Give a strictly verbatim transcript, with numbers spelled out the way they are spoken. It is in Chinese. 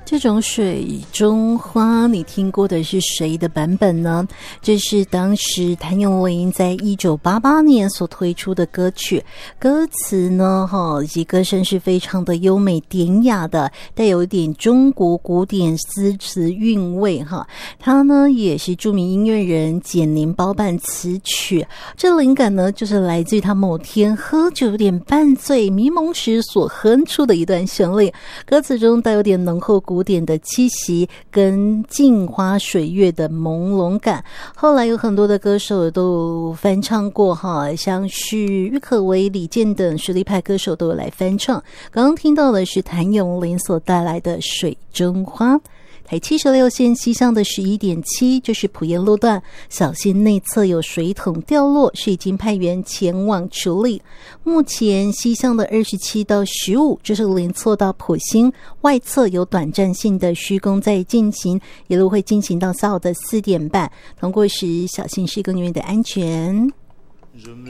这种水中花你听过的是谁的版本呢？这是当时谭咏麟在一九八八年所推出的歌曲，歌词呢哈以及歌声是非常的优美典雅的，带有一点中国古典诗词韵味哈。它呢也是著名音乐人简宁包办词曲，这灵感呢就是来自于他某天喝酒有点半醉迷蒙时所哼出的一段旋律，歌词中带有点浓厚古典的气息跟镜花水月的朦胧感。后来有很多的歌手都翻唱过哈，像是郁可唯、李健等实力派歌手都有来翻唱。刚刚听到的是谭咏麟所带来的水中花。台七十六线西向的 十一点七 就是埔盐路段，小心内侧有水桶掉落，是已经派员前往处理。目前西向的二十七到十五，就是连错到埔心，外侧有短暂性的施工在进行，一路会进行到下午的四点半。通过时小心施工人员的安全。